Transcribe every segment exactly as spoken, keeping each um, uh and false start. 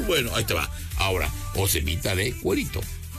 Bueno, ahí te va. Ahora, o semita de cuerito.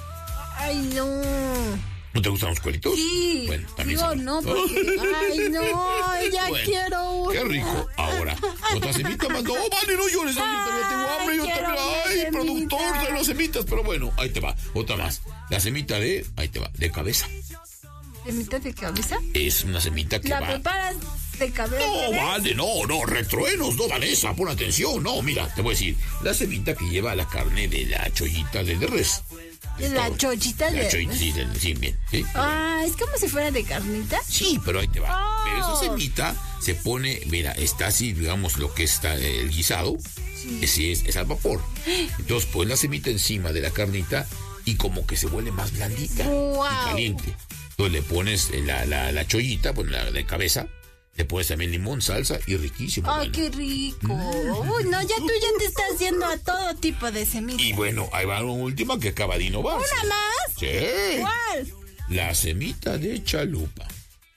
Ay, no. ¿No te gustan los cueritos? Sí. Bueno, también Digo, son. no, porque... Ay, no, ya Bueno, quiero uno. Qué rico. Ahora, otra semita más. No, vale, no llores, Anita, yo tengo hambre, yo Ay, quiero también. una Ay, semita. productor de las semitas. Pero bueno, ahí te va. Otra más. La semita de, ahí te va, de cabeza. ¿Semita de cabeza? Es una semita que ¿La va... preparas de cabeza? No, vale, no, no, retruenos, no, Vanessa, pon atención. No, mira, te voy a decir, la semita que lleva la carne de la chollita de, de res. De la Todo. chollita La de... chollita, sí, de- sí, bien. ¿Sí? Ah, es como si fuera de carnita. Sí, pero ahí te va. Oh. Pero esa semita se pone, mira, está así, digamos, lo que está eh, el guisado, ese es, es al vapor. Entonces pones la semita encima de la carnita y como que se vuelve más blandita Wow. y caliente. Entonces le pones eh, la, la, la chollita, pues la de cabeza, le pones también limón, salsa y riquísimo. Ay, bueno. qué rico. Uy, no, ya tú ya te estás yendo a todo tipo de semillas. Y bueno, ahí va una última que acaba de innovar. ¿Una más? Sí. ¿Cuál? La semita de chalupa.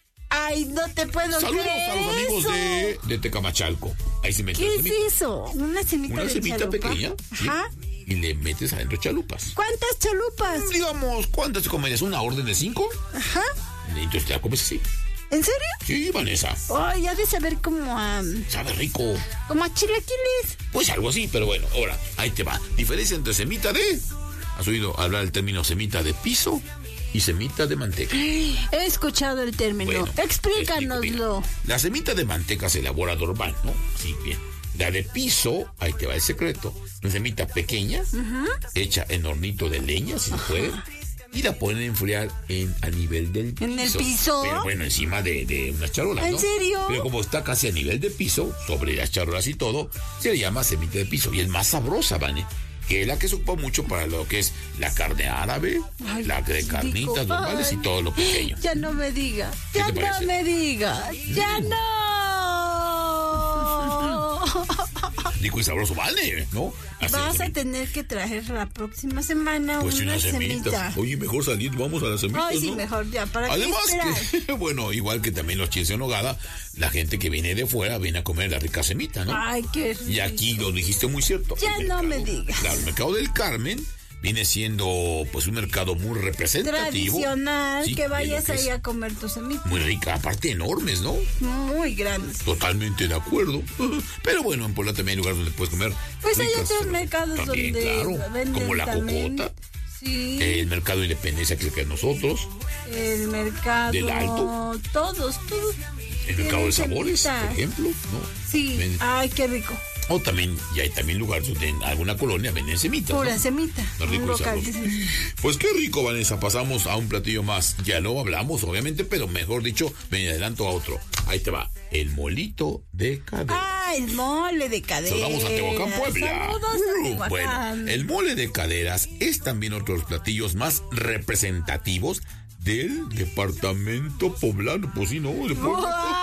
Ay, no te puedo Saludos creer a los amigos eso. de, de Tecamachalco. Ahí se mete ¿Qué la es semita. eso? Una semita Una de semita chalupa. pequeña. ¿sí? Ajá. Y le metes adentro chalupas. ¿Cuántas chalupas? Digamos, ¿cuántas te comes? ¿Una orden de cinco? Ajá. Y entonces te la comes así. ¿En serio? Sí, Vanessa. Ay, ha de saber como a... Sabe rico. como a chilaquiles. Pues algo así, pero bueno, ahora, ahí te va. Diferencia entre semita de... ¿Has oído hablar el término semita de piso y semita de manteca? He escuchado el término. Bueno, te explico, Explícanoslo. mira. La semita de manteca se elabora normal, ¿no? Sí, bien. La de piso, ahí te va el secreto. Una semita pequeña, hecha en hornito de leña, si se puede, y la ponen a enfriar en, a nivel del piso. ¿En el piso? Pero bueno, encima de, de unas charolas, ¿no? ¿En serio? Pero como está casi a nivel de piso, sobre las charolas y todo, se le llama semita de piso. Y es más sabrosa, Vane, que es la que se ocupa mucho para lo que es la carne árabe, Ay, la de rico. carnitas normales Ay. y todo lo pequeño. Ya no me digas. ¿Qué Ya te no parece? me digas. Ya no. Rico y sabroso, Vane, ¿no? Así Vas es, a semita. tener que traer la próxima semana Pues una una semita. semita. Oye, mejor salir, vamos a las semitas, Ay, sí, ¿no? mejor ya. ¿Para Además qué esperar? que, bueno, igual que también los chiles en nogada, la gente que viene de fuera viene a comer la rica semita, ¿no? Ay, qué rico. Y aquí lo dijiste muy cierto. Ya el no mercado- me digas. Claro, el mercado del Carmen viene siendo pues un mercado muy representativo. Tradicional Sí, que de lo vayas que es ahí a comer tu semita. muy rica, aparte enormes, ¿no? Muy grandes. Totalmente de acuerdo. Pero bueno, en Puebla también hay lugares donde puedes comer. Pues hay ricas, otros pero mercados también, donde claro, venden como la también. Cocota, Sí. el mercado de Independencia que es nosotros, El mercado. del Alto. Todos, todos. el mercado de tienen sabores, semita. por ejemplo, ¿no? Sí. Ven- Ay, qué rico. O también, y hay también lugares donde en alguna colonia venden semitas. Pura ¿no? semita. No, rico Un y local de sabroso. semita. Pues qué rico, Vanessa. Pasamos a un platillo más. Ya lo hablamos, obviamente, pero mejor dicho, me adelanto a otro. Ahí te va. El molito de cadera. Ah, el mole de cadera. Saludamos a Tehuacán, Puebla. Saludos a Uh, Tehuacán. bueno, el mole de caderas es también otro de los platillos más representativos del departamento poblano. Pues sí, ¿no? De Puebla.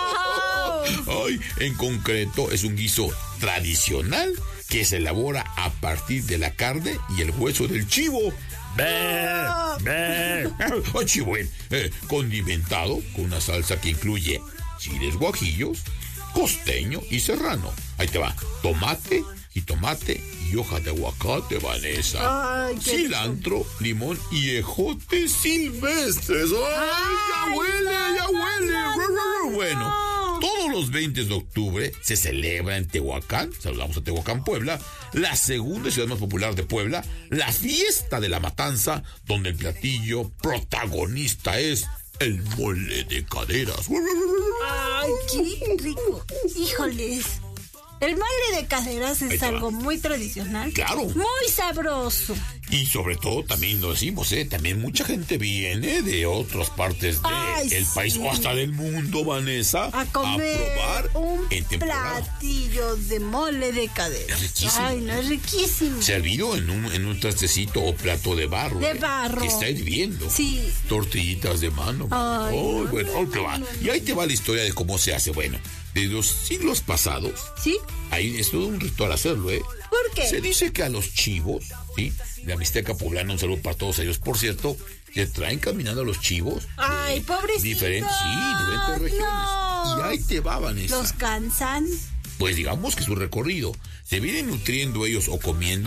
Ay, en concreto es un guiso tradicional que se elabora a partir de la carne y el hueso del chivo. ¡Bé! ¡Bé! Ay, chivo, eh, eh, condimentado con una salsa que incluye chiles guajillos, costeño y serrano. Ahí te va, tomate, jitomate y hoja de aguacate, Vanessa. Ay, qué cilantro, limón y ejotes silvestres. ¡Ay, ya Ay, huele, no, ya no, huele! no, no, Bueno, no. todos los veinte de octubre se celebra en Tehuacán, saludamos a Tehuacán, Puebla, la segunda ciudad más popular de Puebla, la fiesta de la matanza, donde el platillo protagonista es el mole de caderas. Ay, qué rico. Híjoles. El mole de caderas Ahí es te va. algo muy tradicional. Claro. Muy sabroso. Y sobre todo también lo decimos, ¿eh? También mucha gente viene de otras partes Ay, del país sí. o hasta del mundo, Vanessa, A comer probar un en temporada. platillo de mole de caderas. Es riquísimo. Ay, no, es riquísimo. Servido en un, en un trastecito o plato de barro. De ¿eh? barro. Que está hirviendo. Sí. Tortillitas de mano. Ay, Oh, no, bueno, no, ahí te va. no, Y ahí te va la historia de cómo se hace. Bueno, desde los siglos pasados, ¿Sí? ahí es todo un ritual hacerlo, ¿eh? ¿Por qué? Se dice que a los chivos, ¿sí? La Mixteca poblana, un saludo para todos ellos, por cierto, se traen caminando a los chivos. de Ay, pobrecitos. Diferentes, sí, diferentes regiones. No. Y ahí te va, Vanessa. Los cansan. Pues digamos que su recorrido, se vienen nutriendo ellos o comiendo